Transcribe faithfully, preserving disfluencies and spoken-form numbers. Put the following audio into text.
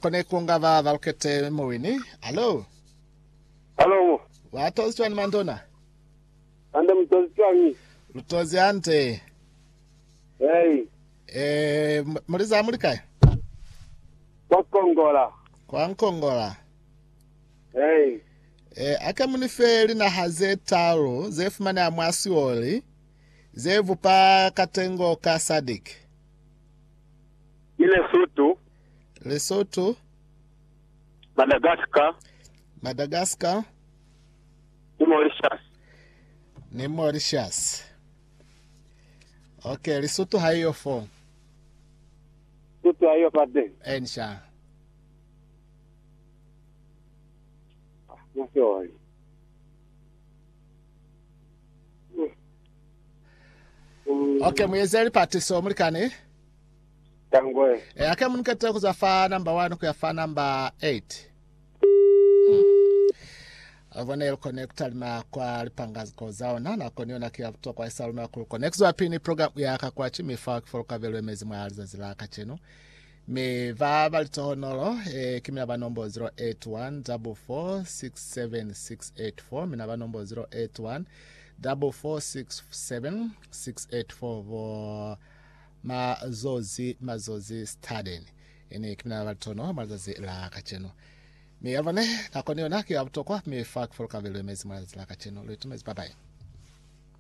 connect kunga va valkete moini. Hello. Hello. Watozi chwani mandona? Ande mtozi chwani. Lutozi ante. Hey. Eh, muriza amurika? Kwa Kongola. Kwa Kongola. Hey. Eh, aka muniferi na haze taro, zefumane amwasi oli, zevupa katengo ka Sadik. Ile Soto. Lesotho. Madagascar. Madagascar. Ni Mauritius. Ni Mauritius. Okay, Lesotho hayo phone. Soto hayo pade. Ensha. Nasioi. Okay, mwezeli pati so murikane. Tangwe. Eh, aka munikata kuzafa number one kuyafa number eight. Avone el connect alima kwa lipangazi kwa zaona na koniona kia kutoka kwa isaluma kuru connect zo apini program ya kakwa chimi fa kifoloka velu emezi mwa aliza zila kacheno me va balito honoro eh, kimi na nombo zero eight one four four six seven six eight four mina ba nombo zero eight one four four six seven six eight four vo mazozi mazozi stadeni ene kimi na balito no maliza zila kacheno me avane na koniona kia kutoka me fa kifoloka velu emezi mwa aliza zila kacheno letumezi bye bye.